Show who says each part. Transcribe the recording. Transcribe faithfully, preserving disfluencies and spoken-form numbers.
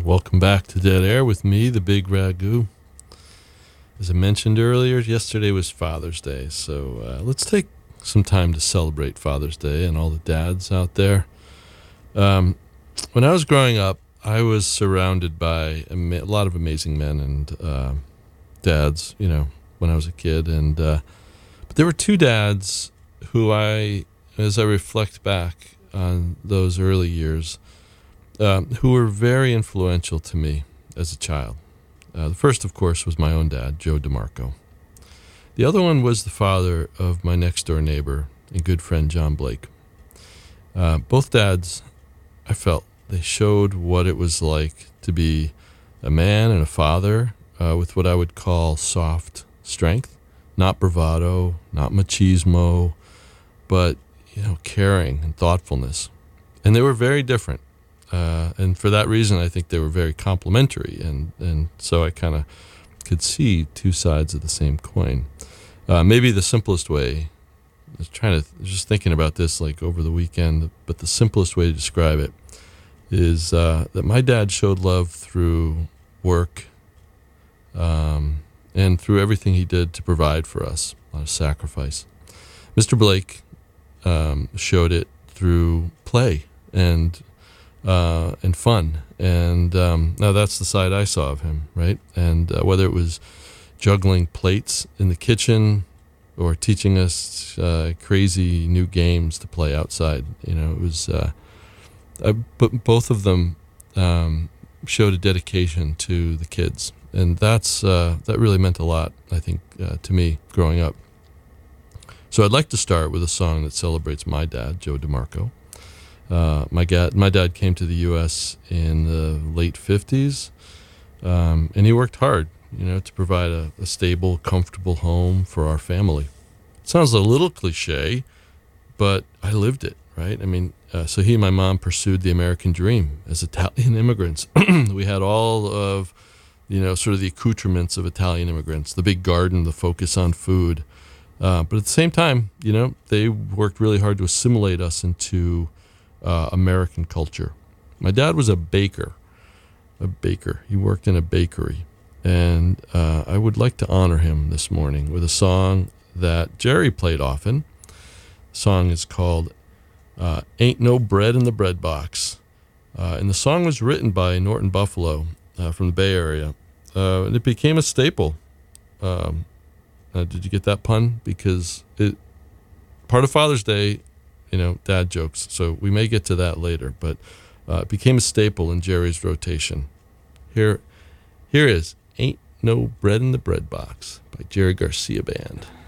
Speaker 1: Welcome back to Dead Air with me, the Big Ragu. As I mentioned earlier, yesterday was Father's Day, so uh, let's take some time to celebrate Father's Day and all the dads out there. Um, when I was growing up, I was surrounded by a, ma- a lot of amazing men and uh, dads, you know, when I was a kid. And uh, but there were two dads who I, as I reflect back on those early years, Um, who were very influential to me as a child. Uh, the first, of course, was my own dad, Joe DeMarco. The other one was the father of my next-door neighbor and good friend, John Blake. Uh, both dads, I felt, they showed what it was like to be a man and a father uh, with what I would call soft strength, not bravado, not machismo, but, you know, caring and thoughtfulness. And they were very different. Uh, and for that reason, I think they were very complementary, and, and so I kind of could see two sides of the same coin. Uh, maybe the simplest way, I was trying to, just thinking about this like over the weekend, but the simplest way to describe it is uh, that my dad showed love through work um, and through everything he did to provide for us, a lot of sacrifice. Mister Blake um, showed it through play and Uh, and fun. And um, now that's the side I saw of him, right? And uh, whether it was juggling plates in the kitchen or teaching us uh, crazy new games to play outside, you know, it was, uh, I, but both of them um, showed a dedication to the kids. And that's, uh, that really meant a lot, I think, uh, to me growing up. So I'd like to start with a song that celebrates my dad, Joe DeMarco. Uh, my dad, my dad came to the U S in the late fifties, um, and he worked hard, you know, to provide a, a stable, comfortable home for our family. It sounds a little cliche, but I lived it, right? I mean, uh, so he and my mom pursued the American dream as Italian immigrants. We had all of, you know, sort of the accoutrements of Italian immigrants, the big garden, the focus on food. Uh, but at the same time, you know, they worked really hard to assimilate us into Uh, American culture. My dad was a baker, a baker. He worked in a bakery. And uh, I would like to honor him this morning with a song that Jerry played often. The song is called uh, Ain't No Bread in the Bread Box. Uh, and the song was written by Norton Buffalo uh, from the Bay Area. Uh, and it became a staple. Um, uh, did you get that pun? Because it part of Father's Day, you know, dad jokes. So we may get to that later, but uh, it became a staple in Jerry's rotation. Here, here is Ain't No Bread in the Bread Box by Jerry Garcia Band.